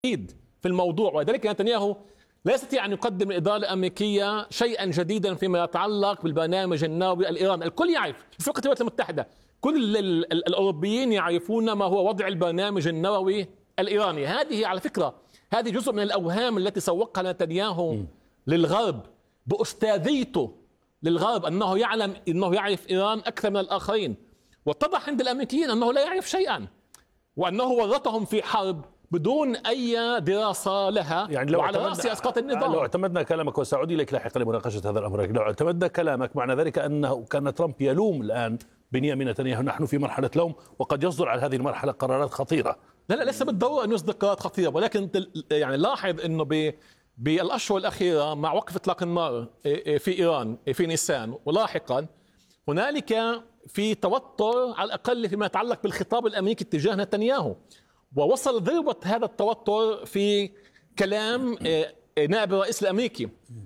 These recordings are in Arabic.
في الموضوع، ولذلك نتنياهو لا يستطيع أن يقدم الإدارة الأمريكية شيئا جديدا فيما يتعلق بالبرنامج النووي الإيراني. الكل يعرف في الولايات المتحدة، كل الأوروبيين يعرفون ما هو وضع البرنامج النووي الإيراني. هذه على فكرة هذه جزء من الأوهام التي سوقها نتنياهو للغرب بأستاذيته للغرب، أنه يعلم أنه يعرف إيران أكثر من الآخرين، واتضح عند الأمريكيين أنه لا يعرف شيئا، وأنه ورطهم في حرب بدون أي دراسة لها، يعني وعلى رأس إسقاط النظام. لو اعتمدنا كلامك، وسأعود إليك لاحقا لمناقشة هذا الأمر، لو اعتمدنا كلامك معنى ذلك أنه كان ترامب يلوم الآن بنيامين نتنياهو، نحن في مرحلة لوم وقد يصدر على هذه المرحلة قرارات خطيرة. لا ليس بالضرورة أن يصدر قرارات خطيرة، ولكن يعني لاحظ أنه بالأشهر الأخيرة مع وقف إطلاق النار في إيران في نيسان ولاحقا هنالك في توتر على الأقل فيما يتعلق بالخطاب الأمريكي تجاه نتنياهو، ووصل ذروة هذا التوتر في كلام نائب الرئيس الأمريكي.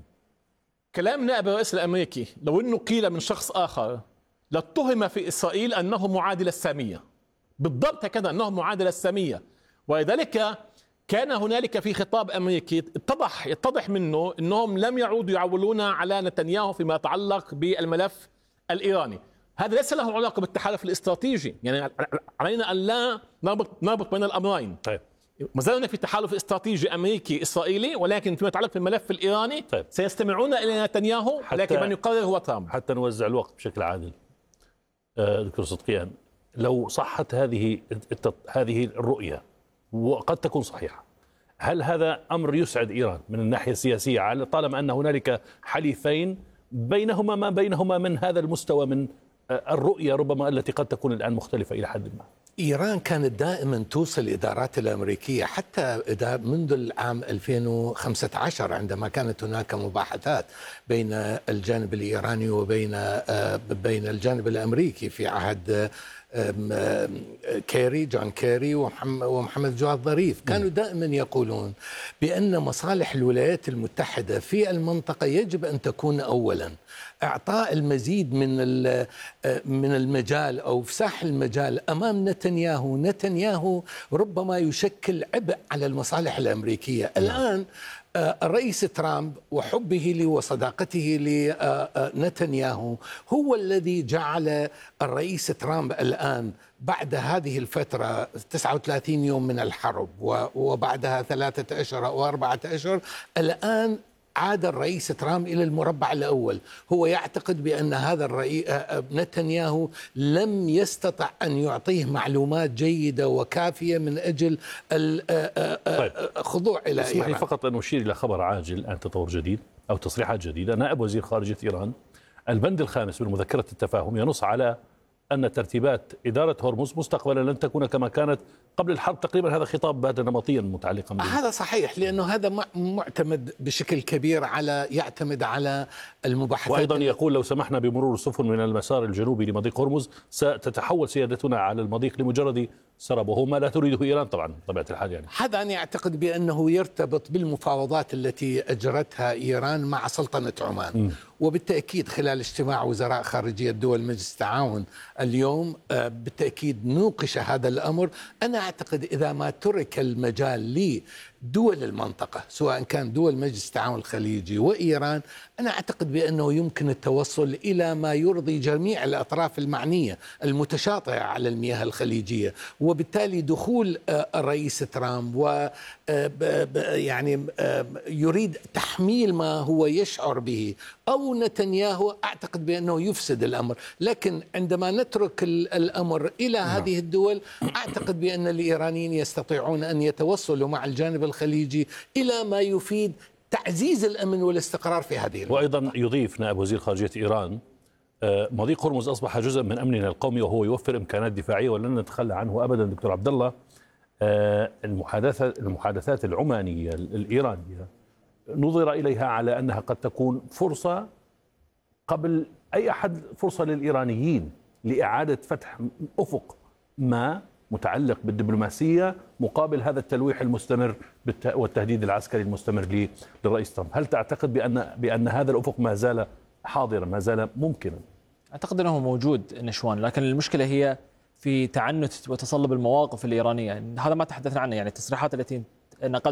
كلام نائب الرئيس الأمريكي لو أنه قيل من شخص آخر لاتهم في إسرائيل أنه معادل السامية، بالضبط هكذا، أنه معادل السامية. ولذلك كان هنالك في خطاب أمريكي يتضح منه أنهم لم يعودوا يعولون على نتنياهو فيما يتعلق بالملف الإيراني. هذا ليس له علاقة بالتحالف الاستراتيجي، يعني علينا أن لا نربط بين الأمرين. طيب. ما زلنا في تحالف استراتيجي أمريكي إسرائيلي، ولكن فيما يتعلق بالملف الإيراني طيب. سيستمعون إلى نتنياهو، لكن من يقرر هو ترامب. حتى نوزع الوقت بشكل عادل، دكتور صدقيان، لو صحت هذه الرؤية وقد تكون صحيحة، هل هذا أمر يسعد إيران من الناحية السياسية، طالما أن هنالك حليفين بينهما ما بينهما من هذا المستوى من الرؤية ربما التي قد تكون الآن مختلفة إلى حد ما؟ إيران كانت دائما توصل الإدارات الأمريكية حتى منذ العام 2015 عندما كانت هناك مباحثات بين الجانب الإيراني وبين الجانب الأمريكي في عهد جون كيري ومحمد جواد ظريف. كانوا دائما يقولون بأن مصالح الولايات المتحدة في المنطقة يجب أن تكون أولا، إعطاء المزيد من المجال أو إفساح المجال أمام نتنياهو ربما يشكل عبء على المصالح الأمريكية. الآن الرئيس ترامب وحبه له وصداقته لنتنياهو هو الذي جعل الرئيس ترامب الآن بعد هذه الفترة 39 يوم من الحرب وبعدها 3 أشهر أو 4 أشهر، الآن عاد الرئيس ترامب إلى المربع الأول. هو يعتقد بأن هذا الرئيس نتنياهو لم يستطع أن يعطيه معلومات جيدة وكافية من أجل الخضوع إلى إيران. اسمح لي فقط أن أشير إلى خبر عاجل الآن، تطور جديد أو تصريحات جديدة. نائب وزير خارجية إيران البند الخامس من مذكرة التفاهم ينص على أن ترتيبات إدارة هرمز مستقبلا لن تكون كما كانت قبل الحرب تقريبا. هذا خطاب بات نمطيا متعلقا هذا صحيح، لأنه هذا معتمد بشكل كبير يعتمد على المباحثات. وأيضا يقول لو سمحنا بمرور السفن من المسار الجنوبي لمضيق هرمز ستتحول سيادتنا على المضيق لمجرد سرب، وهو ما لا تريده إيران طبعا بطبيعة الحال. يعني هذا أنا أعتقد بأنه يرتبط بالمفاوضات التي أجرتها إيران مع سلطنة عمان. وبالتأكيد خلال اجتماع وزراء خارجية دول مجلس التعاون اليوم بالتأكيد نوقش هذا الأمر. أنا أعتقد إذا ما ترك المجال لدول المنطقة سواء كان دول مجلس التعاون الخليجي وإيران، أنا أعتقد بأنه يمكن التوصل إلى ما يرضي جميع الأطراف المعنية المتشاطئة على المياه الخليجية. وبالتالي دخول الرئيس ترامب يعني يريد تحميل ما هو يشعر به أو نتنياهو، أعتقد بأنه يفسد الأمر. لكن عندما نترك الأمر إلى هذه الدول، أعتقد بأن الإيرانيين يستطيعون أن يتوصلوا مع الجانب الخليجي إلى ما يفيد تعزيز الأمن والاستقرار في هذه المنطقة. وأيضا يضيف نائب وزير خارجية إيران مضيق هرمز أصبح جزء من أمننا القومي وهو يوفر إمكانات دفاعية ولن نتخلى عنه أبدا. دكتور عبد الله، المحادثات العمانية الإيرانية نظر إليها على أنها قد تكون فرصة قبل أي أحد، فرصة للإيرانيين لإعادة فتح أفق ما متعلق بالدبلوماسية مقابل هذا التلويح المستمر والتهديد العسكري المستمر للرئيس ترامب. هل تعتقد بأن هذا الأفق ما زال حاضرا، ما زال ممكنا؟ أعتقد أنه موجود نشوان، لكن المشكلة هي في تعنت وتصلب المواقف الإيرانية. هذا ما تحدثنا عنه، يعني التصريحات التي نقلت